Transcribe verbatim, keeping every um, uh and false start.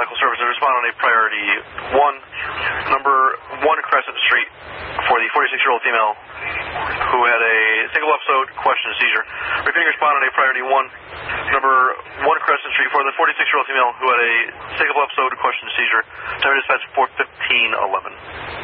medical services. Respond on a priority one. Number one Crescent Street for the forty-six-year-old female who had a single episode, question, and seizure. Repeating respond on a priority one. Number one Crescent Street for the forty-six-year-old female who had a single episode, question, and seizure. Time to dispatch four fifteen eleven.